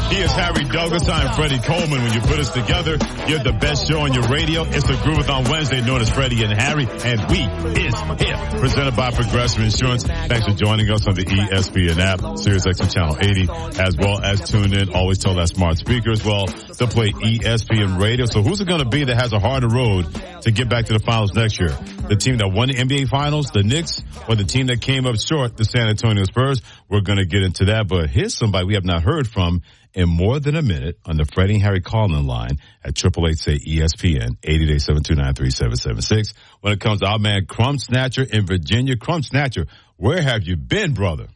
He is Harry Douglas. I'm Freddie Coleman. When you put us together, you're the best show on your radio. It's the Groovathon Wednesday, known as Freddie and Harry, and we is here. Presented by Progressive Insurance. Thanks for joining us on the ESPN app, Sirius XM Channel 80, as well as tune in. Always tell that smart speaker as well to play ESPN Radio. So who's it going to be that has a harder road to get back to the finals next year? The team that won the NBA Finals, the Knicks, or the team that came up short, the San Antonio Spurs? We're going to get into that, but here's somebody we have not heard from in more than a minute on the Freddie and Harry call-in line at 888-SAY-ESPN, 888-729-3776. When it comes to our man Crumb Snatcher in Virginia. Crumb Snatcher, where have you been, brother?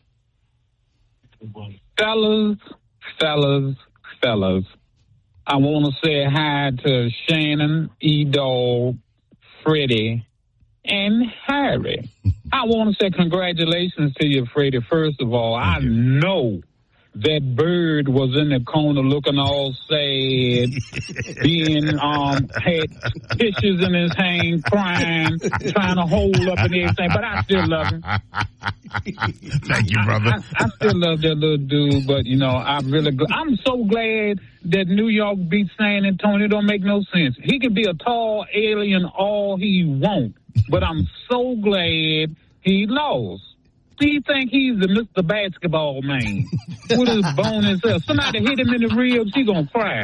Fellas. I want to say hi to Shannon, E-Dog, Freddie, and Harry. I want to say congratulations to you, Freddie. First of all, I know that bird was in the corner looking all sad, had tissues in his hand, crying, trying to hold up and everything, but I still love him. Thank you, brother. I still love that little dude, but, I'm so glad that New York beat San Antonio. It don't make no sense. He could be a tall alien all he wants, but I'm so glad he lost. He think he's the Mr. Basketball man with his bone himself. Somebody hit him in the ribs, he gonna cry.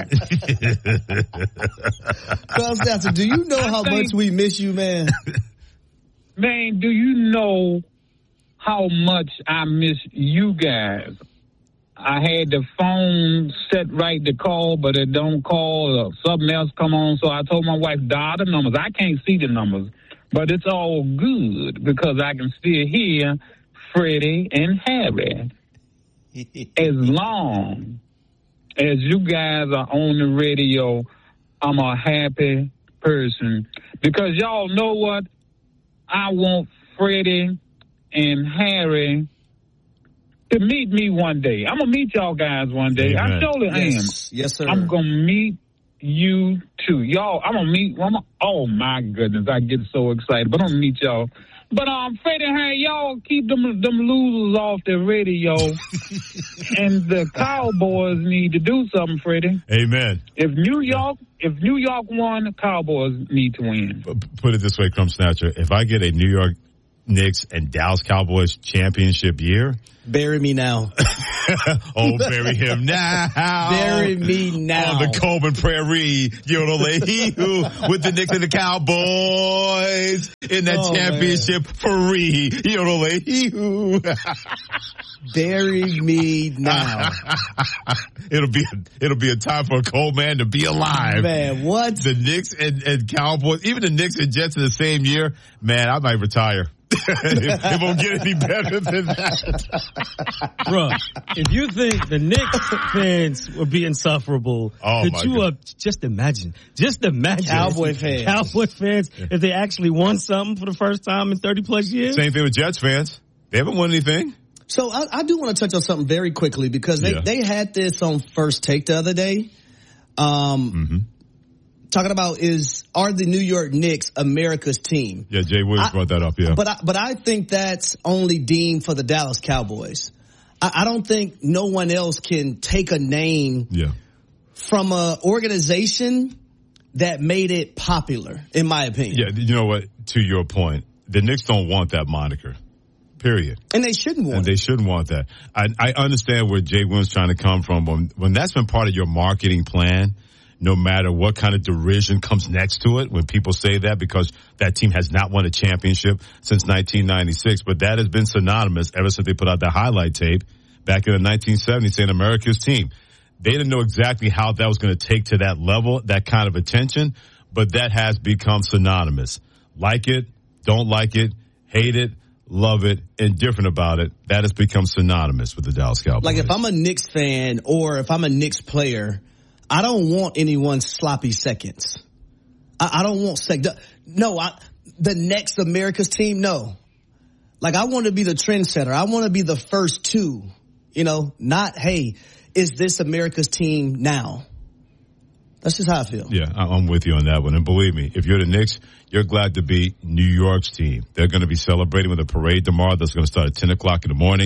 Carl Snatcher, do you know how much we miss you, man? Man, do you know how much I miss you guys? I had the phone set right to call, but it don't call or something else come on. So I told my wife, dial the numbers. I can't see the numbers, but it's all good because I can still hear Freddie and Harry. As long as you guys are on the radio, I'm a happy person. Because y'all know what? I want Freddie and Harry to meet me one day. I'm going to meet y'all guys one day. Amen. I surely am. Yes, sir. I'm going to meet you too. Y'all, I'm going to meet, oh my goodness, I get so excited. But I'm going to meet y'all. But Freddie and Harry, y'all keep them losers off the radio. And the Cowboys need to do something, Freddie. Amen. If New York won, the Cowboys need to win. Put it this way, Crumb Snatcher. If I get a New York Knicks and Dallas Cowboys championship year, bury me now. Oh, bury him now. Bury me now. On the Coleman Prairie, Yodel-a-hee-hoo, with the Knicks and the Cowboys in that championship free. Yodel-a-hee-hoo. Bury me now. It'll be a time for a cold man to be alive. Man, what? The Knicks and Cowboys, even the Knicks and Jets in the same year, man, I might retire. It won't get any better than that. Bro, if you think the Knicks fans would be insufferable, just imagine. Cowboy fans, if they actually won something for the first time in 30 plus years. Same thing with Jets fans. They haven't won anything. So I do want to touch on something very quickly because they had this on First Take the other day. Talking about are the New York Knicks America's team? Yeah, Jay Williams brought that up, yeah. But I think that's only deemed for the Dallas Cowboys. I don't think no one else can take a name from an organization that made it popular, in my opinion. Yeah, you know what? To your point, the Knicks don't want that moniker. Period. And they shouldn't want it. They shouldn't want that. I understand where Jay Williams trying to come from. When that's been part of your marketing plan, no matter what kind of derision comes next to it, when people say that, because that team has not won a championship since 1996, but that has been synonymous ever since they put out that highlight tape back in the 1970s saying America's team. They didn't know exactly how that was going to take to that level, that kind of attention, but that has become synonymous. Like it, don't like it, hate it, love it, indifferent about it, that has become synonymous with the Dallas Cowboys. Like if I'm a Knicks fan or if I'm a Knicks player, I don't want anyone's sloppy seconds. I don't want the next America's team. No, like I want to be the trendsetter. I want to be the first two. Not hey, is this America's team now? That's just how I feel. Yeah, I'm with you on that one. And believe me, if you're the Knicks, you're glad to be New York's team. They're going to be celebrating with a parade tomorrow that's going to start at 10 o'clock in the morning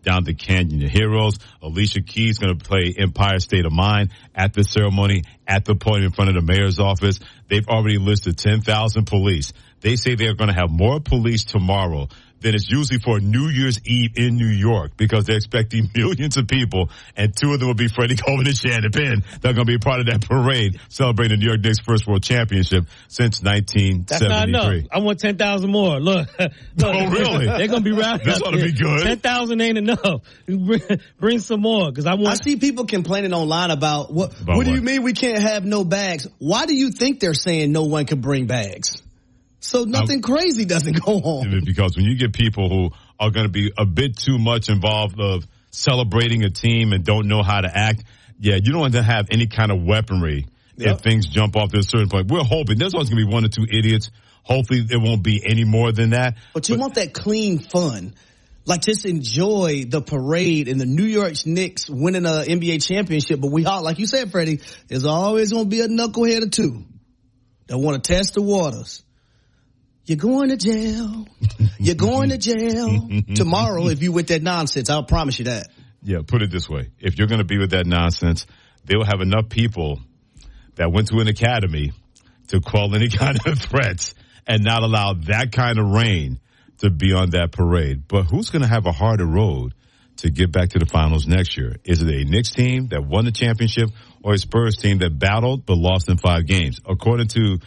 down the Canyon of Heroes. Alicia Keys going to play Empire State of Mind at the ceremony, at the podium in front of the mayor's office. They've already listed 10,000 police. They say they're going to have more police tomorrow than it's usually for New Year's Eve in New York, because they're expecting millions of people, and 2 of them will be Freddie Coleman and Shannon Penn. They're going to be a part of that parade celebrating the New York Knicks' first world championship since 1973. That's not enough. I want 10,000 more. Look. Oh, really? They're going to be right. This ought to be good. 10,000 ain't enough. Bring some more, because I see people complaining online about what do you mean we can't have no bags? Why do you think they're saying no one can bring bags? So nothing crazy doesn't go on. Because when you get people who are going to be a bit too much involved of celebrating a team and don't know how to act, you don't want to have any kind of weaponry if things jump off to a certain point. We're hoping there's always going to be 1 or 2 idiots. Hopefully there won't be any more than that. But you want that clean fun. Like, just enjoy the parade and the New York Knicks winning an NBA championship. But we all, like you said, Freddie, there's always going to be a knucklehead or 2 that want to test the waters. You're going to jail. You're going to jail tomorrow if you with that nonsense. I'll promise you that. Yeah, put it this way. If you're going to be with that nonsense, they will have enough people that went to an academy to quell any kind of threats and not allow that kind of rain to be on that parade. But who's going to have a harder road to get back to the finals next year? Is it a Knicks team that won the championship or a Spurs team that battled but lost in 5 games? According to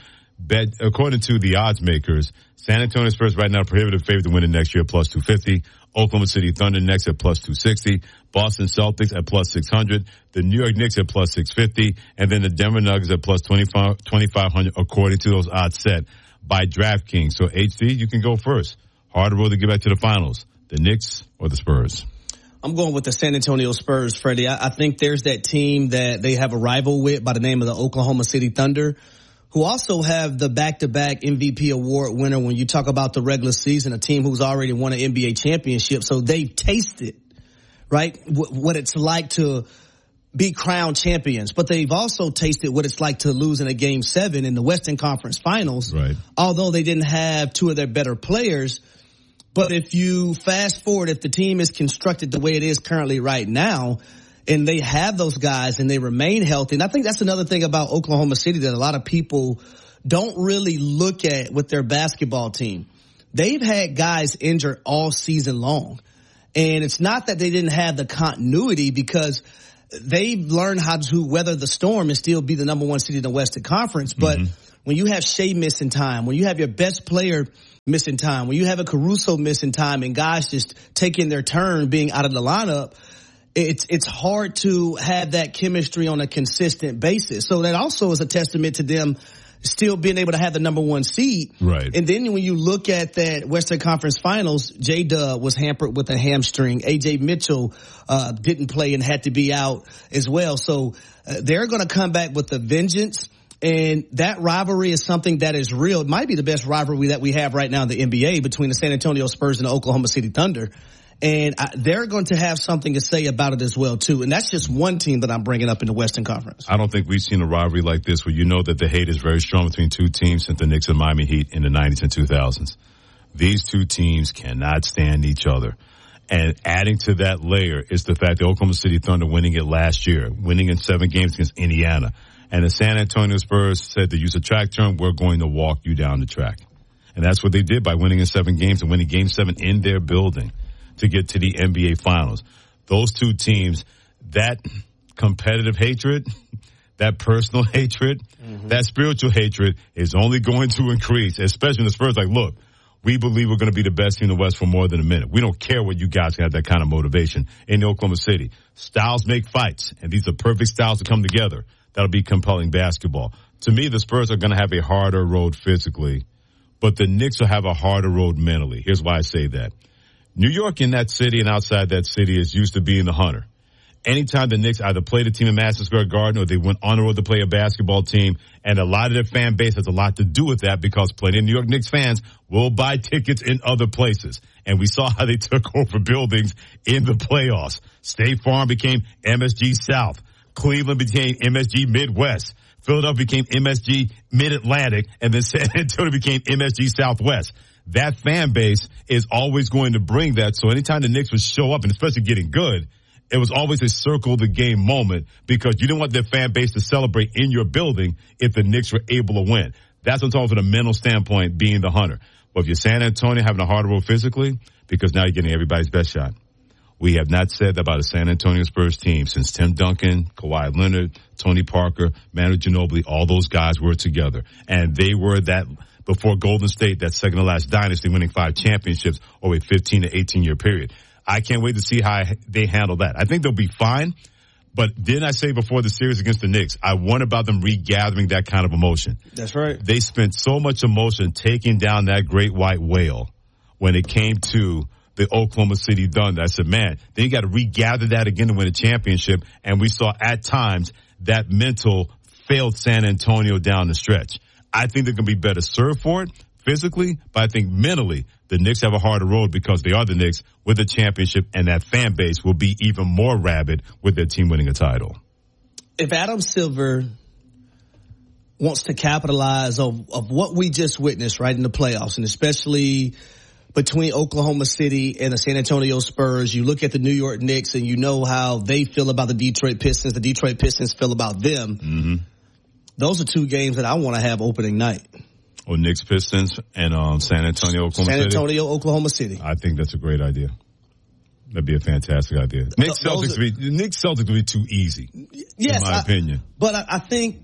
the odds makers, San Antonio Spurs right now prohibitive favorite to win it next year at plus 250. Oklahoma City Thunder next at plus 260. Boston Celtics at plus 600. The New York Knicks at plus 650. And then the Denver Nuggets at plus 2,500 according to those odds set by DraftKings. So, HC, you can go first. Harder road to get back to the finals, the Knicks or the Spurs? I'm going with the San Antonio Spurs, Freddie. I think there's that team that they have a rival with by the name of the Oklahoma City Thunder, who also have the back-to-back MVP award winner when you talk about the regular season, a team who's already won an NBA championship. So they've tasted, right, what it's like to be crowned champions. But they've also tasted what it's like to lose in a Game 7 in the Western Conference Finals, right, although they didn't have 2 of their better players. But if you fast forward, if the team is constructed the way it is currently right now, and they have those guys and they remain healthy. And I think that's another thing about Oklahoma City that a lot of people don't really look at with their basketball team. They've had guys injured all season long. And it's not that they didn't have the continuity, because they've learned how to weather the storm and still be the number 1 seed in the Western Conference. But when you have Shea missing time, when you have your best player missing time, when you have a Caruso missing time and guys just taking their turn being out of the lineup, it's hard to have that chemistry on a consistent basis. So that also is a testament to them still being able to have the number 1 seed. Right. And then when you look at that Western Conference Finals, J-Dub was hampered with a hamstring. A.J. Mitchell didn't play and had to be out as well. So they're going to come back with a vengeance. And that rivalry is something that is real. It might be the best rivalry that we have right now in the NBA between the San Antonio Spurs and the Oklahoma City Thunder. And they're going to have something to say about it as well, too. And that's just one team that I'm bringing up in the Western Conference. I don't think we've seen a rivalry like this where you know that the hate is very strong between 2 teams since the Knicks and Miami Heat in the 90s and 2000s. These 2 teams cannot stand each other. And adding to that layer is the fact that Oklahoma City Thunder winning it last year, winning in 7 games against Indiana. And the San Antonio Spurs said, to use a track term, we're going to walk you down the track. And that's what they did by winning in 7 games and winning Game 7 in their building to get to the NBA Finals. Those 2 teams, that competitive hatred, that personal hatred, that spiritual hatred is only going to increase, especially when the Spurs like, look, we believe we're going to be the best team in the West for more than a minute. We don't care what you guys have that kind of motivation in Oklahoma City. Styles make fights, and these are perfect styles to come together. That'll be compelling basketball. To me, the Spurs are going to have a harder road physically, but the Knicks will have a harder road mentally. Here's why I say that. New York in that city and outside that city is used to being the hunter. Anytime the Knicks either played a team in Madison Square Garden or they went on the road to play a basketball team, and a lot of their fan base has a lot to do with that because plenty of New York Knicks fans will buy tickets in other places. And we saw how they took over buildings in the playoffs. State Farm became MSG South. Cleveland became MSG Midwest. Philadelphia became MSG Mid-Atlantic, and then San Antonio became MSG Southwest. that fan base is always going to bring that. So anytime the Knicks would show up, and especially getting good, it was always a circle the game moment because you didn't want their fan base to celebrate in your building if the Knicks were able to win. That's what I'm talking from a mental standpoint, being the hunter. But if you're San Antonio having a harder road physically, because now you're getting everybody's best shot. We have not said that about a San Antonio Spurs team since Tim Duncan, Kawhi Leonard, Tony Parker, Manu Ginobili, all those guys were together. And they were that, before Golden State, that second to last dynasty, winning 5 championships over a 15 to 18 year period. I can't wait to see how they handle that. I think they'll be fine. But didn't I say before the series against the Knicks, I wonder about them regathering that kind of emotion. That's right. They spent so much emotion taking down that great white whale when it came to the Oklahoma City Thunder. I said, man, then you got to regather that again to win a championship. And we saw at times that mental failed San Antonio down the stretch. I think they're going to be better served for it physically, but I think mentally the Knicks have a harder road because they are the Knicks with a championship, and that fan base will be even more rabid with their team winning a title. If Adam Silver wants to capitalize of what we just witnessed right in the playoffs, and especially between Oklahoma City and the San Antonio Spurs, you look at the New York Knicks and you know how they feel about the Detroit Pistons. The Detroit Pistons feel about them. Mm-hmm. Those are 2 games that I want to have opening night. Or Knicks Pistons and San Antonio, Oklahoma City. I think that's a great idea. That'd be a fantastic idea. Knicks Celtics would be too easy. Yes, in my opinion. But I think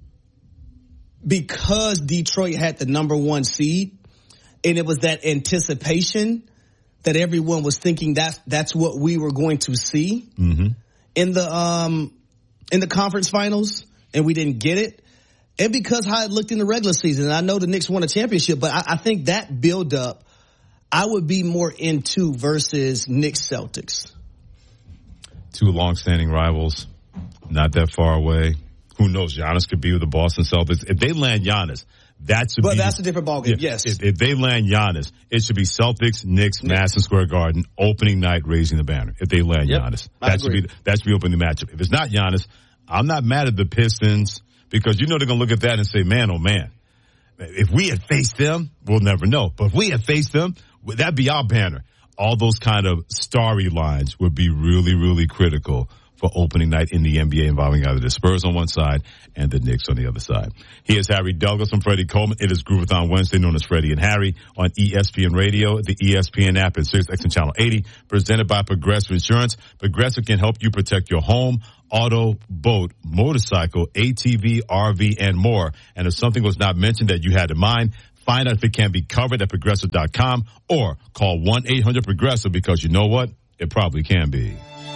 because Detroit had the number 1 seed, and it was that anticipation that everyone was thinking that's what we were going to see in the conference finals, and we didn't get it. And because how it looked in the regular season, and I know the Knicks won a championship, but I think that build-up, I would be more into versus Knicks Celtics. 2 long-standing rivals, not that far away. Who knows? Giannis could be with the Boston Celtics. If they land Giannis, that's a different ballgame. Yes. If they land Giannis, it should be Celtics, Knicks, Madison Square Garden, opening night, raising the banner. If they land Giannis, that should be opening the matchup. If it's not Giannis, I'm not mad at the Pistons. Because you know they're going to look at that and say, man, oh, man, if we had faced them, we'll never know. But if we had faced them, that'd be our banner. All those kind of starry lines would be really, really critical for opening night in the NBA involving either the Spurs on one side and the Knicks on the other side. Here's Harry Douglas from Freddie Coleman. It is Groovathon Wednesday, known as Freddie and Harry, on ESPN Radio, the ESPN app, and SiriusXM Channel 80, presented by Progressive Insurance. Progressive can help you protect your home, auto, boat, motorcycle, ATV, RV, and more. And if something was not mentioned that you had in mind, find out if it can be covered at Progressive.com or call 1-800-PROGRESSIVE because you know what? It probably can be.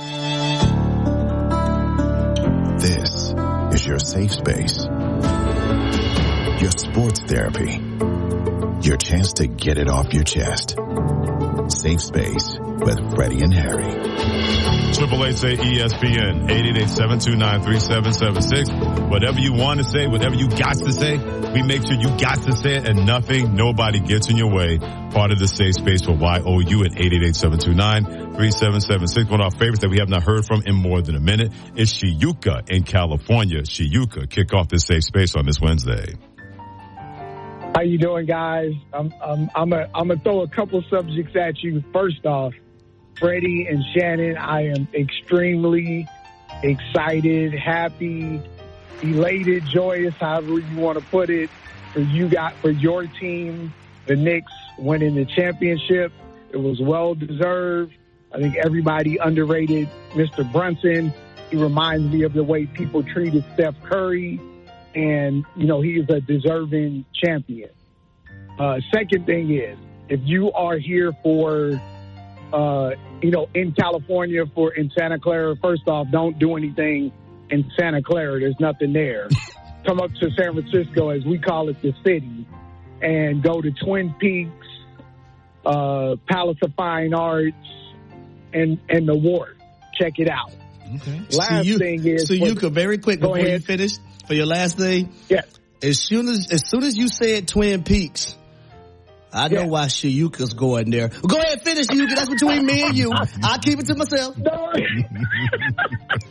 This is your safe space. Your sports therapy. Your chance to get it off your chest. Safe Space with Freddie and Harry. 888-ESPN, 888-729-3776. Whatever you want to say, whatever you got to say, we make sure you got to say it and nobody gets in your way. Part of the Safe Space for YOU at 888-729-3776. One of our favorites that we have not heard from in more than a minute is Shiuka in California. Shiuka, kick off this Safe Space on this Wednesday. How you doing, guys? I'm gonna throw a couple subjects at you. First off, Freddie and Shannon, I am extremely excited, happy, elated, joyous, however you want to put it, for your team, the Knicks, winning the championship. It was well deserved. I think everybody underrated Mr. Brunson. He reminds me of the way people treated Steph Curry. And, you know, he is a deserving champion. Second thing is, if you are here for, in California in Santa Clara, first off, don't do anything in Santa Clara. There's nothing there. Come up to San Francisco, as we call it, the city, and go to Twin Peaks, Palace of Fine Arts, and the Wharf. Check it out. Okay. Last thing is... So you could very quick before you finish... For your last thing, yes. As soon as you said Twin Peaks, I know why Shiuka's going there. Well, go ahead and finish, Shiuka. That's between me and you. I'll keep it to myself.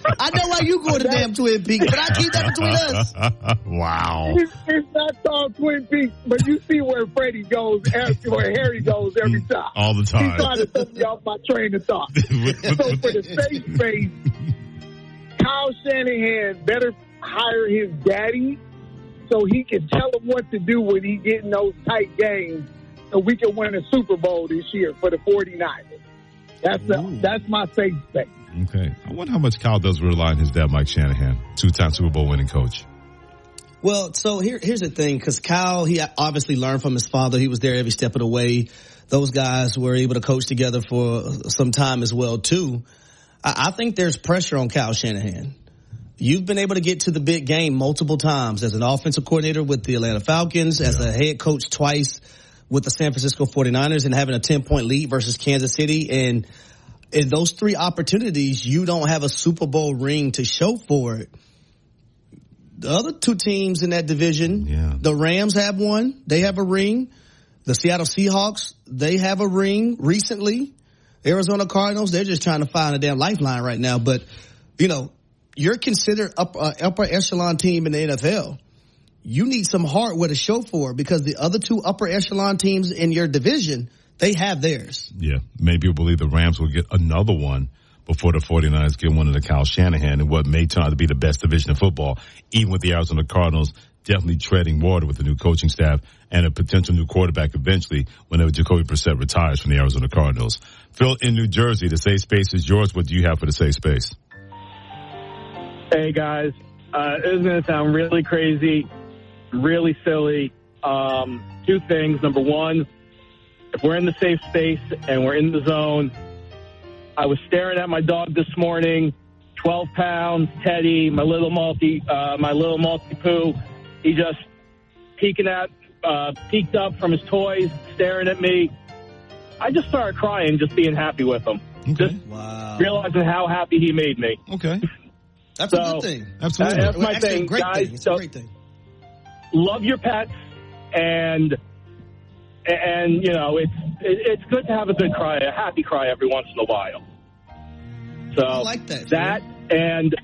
I know why you go to damn Twin Peaks, but I keep that between us. Wow. It's not called Twin Peaks, but you see where Freddie goes, where Harry goes every time. All the time. He's trying to throw me off my train of thought. So for the safe space, Kyle Shanahan better hire his daddy so he can tell him what to do when he get in those tight games, so we can win a Super Bowl this year for the 49ers. That's my safe space. Okay. I wonder how much Kyle does rely on his dad, Mike Shanahan, 2-time Super Bowl winning coach. Well, so here's the thing, because Kyle, he obviously learned from his father. He was there every step of the way. Those guys were able to coach together for some time as well, too. I think there's pressure on Kyle Shanahan. You've been able to get to the big game multiple times as an offensive coordinator with the Atlanta Falcons, as a head coach twice with the San Francisco 49ers, and having a 10-point lead versus Kansas City. And in those three opportunities, you don't have a Super Bowl ring to show for it. The other two teams in that division, the Rams have one. They have a ring. The Seattle Seahawks, they have a ring recently. Arizona Cardinals, they're just trying to find a damn lifeline right now. But, you know, you're considered upper echelon team in the NFL. You need some hardware to show for it, because the other two upper echelon teams in your division, they have theirs. Yeah, many people believe the Rams will get another one before the 49ers get one of the Kyle Shanahan, and what may turn out to be the best division of football, even with the Arizona Cardinals definitely treading water with the new coaching staff and a potential new quarterback eventually whenever Jacoby Brissett retires from the Arizona Cardinals. Phil in New Jersey, the safe space is yours. What do you have for the safe space? Hey, guys. This is going to sound really crazy, really silly. Two things. Number one, if we're in the safe space and we're in the zone, I was staring at my dog this morning, 12 pounds, Teddy, my little Maltese poo. He just peeked up from his toys, staring at me. I just started crying, just being happy with him. Okay. Just realizing how happy he made me. Okay. That's a good thing. Absolutely. That's my thing, guys. It's a great thing. Love your pets, and you know, it's good to have a good cry, a happy cry every once in a while. So I like that. And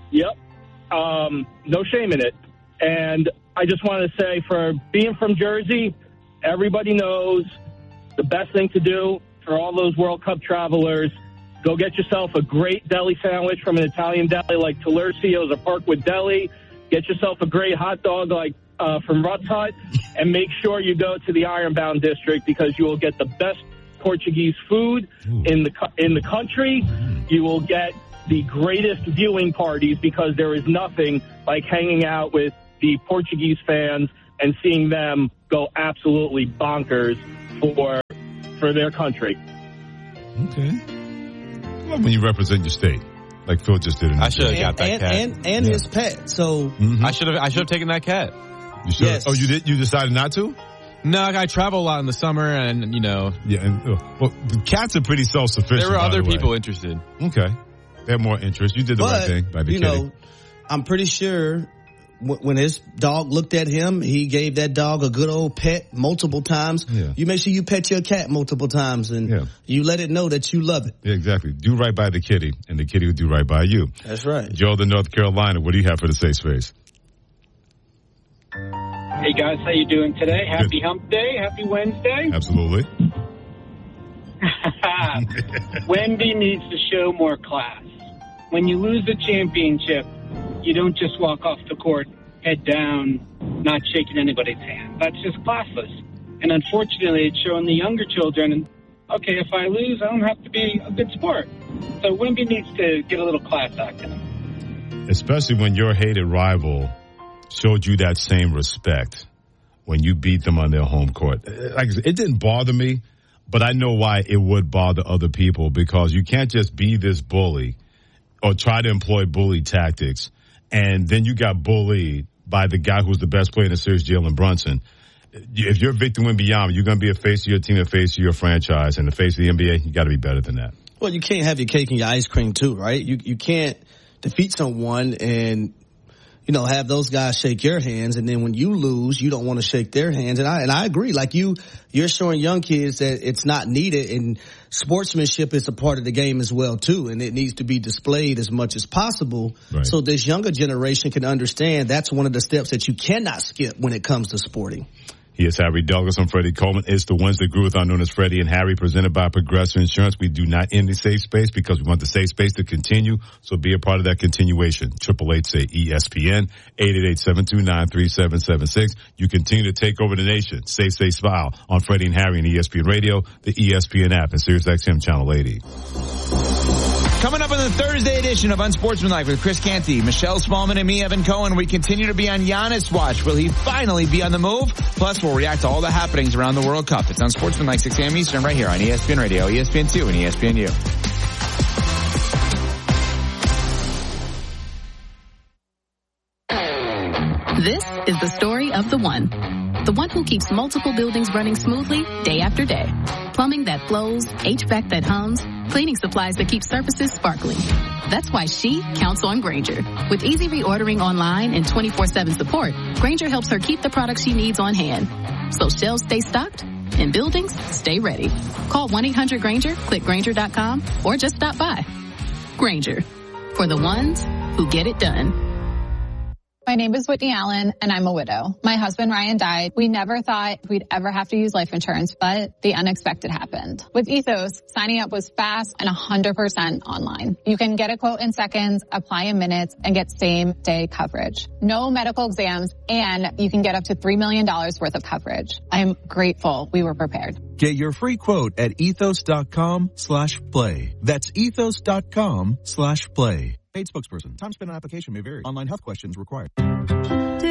no shame in it. And I just want to say, for being from Jersey, everybody knows the best thing to do for all those World Cup travelers, go get yourself a great deli sandwich from an Italian deli like Talercio's or Parkwood Deli. Get yourself a great hot dog like from Rutt's Hut, and make sure you go to the Ironbound District, because you will get the best Portuguese food in the country. You will get the greatest viewing parties, because there is nothing like hanging out with the Portuguese fans and seeing them go absolutely bonkers for their country. Okay. When you represent your state, like Phil just did. I should have got that cat and his pet. So I should have taken that cat. You should. Yes. Oh, you did? You decided not to? No, I travel a lot in the summer, and you know. Yeah, and well, the cats are pretty self-sufficient. There were other people interested. Okay, they have more interest. You did the right thing by the kitty. You know, I'm pretty sure when his dog looked at him, he gave that dog a good old pet multiple times. Yeah. You make sure you pet your cat multiple times, and you let it know that you love it. Yeah, exactly. Do right by the kitty, and the kitty will do right by you. That's right. Joe, the North Carolina, what do you have for the safe space? Hey, guys, how you doing today? Happy Hump Day. Happy Wednesday. Absolutely. Wemby needs to show more class. When you lose the championship, you don't just walk off the court, head down, not shaking anybody's hand. That's just classless. And unfortunately, it's showing the younger children, okay, if I lose, I don't have to be a good sport. So Wemby needs to get a little class act in him. Especially when your hated rival showed you that same respect when you beat them on their home court. Like, it didn't bother me, but I know why it would bother other people, because you can't just be this bully or try to employ bully tactics, and then you got bullied by the guy who's the best player in the series, Jalen Brunson. If you're Victor Wembanyama, you're going to be a face of your team, a face of your franchise, and the face of the NBA. You got to be better than that. Well, you can't have your cake and your ice cream too, right? You can't defeat someone and have those guys shake your hands, and then when you lose, you don't want to shake their hands. And I agree. Like you're showing young kids that it's not needed, and sportsmanship is a part of the game as well too, and it needs to be displayed as much as possible. Right. So this younger generation can understand that's one of the steps that you cannot skip when it comes to sporting. He is Harry Douglas. I'm Freddie Coleman. It's the Wednesday Groove-a-thon known as Freddie and Harry, presented by Progressive Insurance. We do not end the safe space because we want the safe space to continue. So be a part of that continuation. 888-SAY-ESPN, 888-729-3776. You continue to take over the nation. Safe Space Smile on Freddie and Harry and ESPN Radio, the ESPN app, and SiriusXM Channel 80. Coming up on the Thursday edition of Unsportsmanlike with Chris Canty, Michelle Smallman, and me, Evan Cohen, we continue to be on Giannis watch. Will he finally be on the move? Plus, we'll react to all the happenings around the World Cup. It's Unsportsmanlike, 6 a.m. Eastern, right here on ESPN Radio, ESPN2, and ESPNU. This is the story of the one who keeps multiple buildings running smoothly day after day. Plumbing that flows, HVAC that hums, cleaning supplies that keep surfaces sparkling. That's why she counts on Grainger. With easy reordering online and 24/7 support, Grainger helps her keep the products she needs on hand. So shelves stay stocked and buildings stay ready. Call 1-800-GRAINGER, click Grainger.com, or just stop by. Grainger, for the ones who get it done. My name is Whitney Allen, and I'm a widow. My husband, Ryan, died. We never thought we'd ever have to use life insurance, but the unexpected happened. With Ethos, signing up was fast and 100% online. You can get a quote in seconds, apply in minutes, and get same-day coverage. No medical exams, and you can get up to $3 million worth of coverage. I'm grateful we were prepared. Get your free quote at ethos.com/play. That's ethos.com/play. Paid spokesperson. Time spent on application may vary. Online health questions required.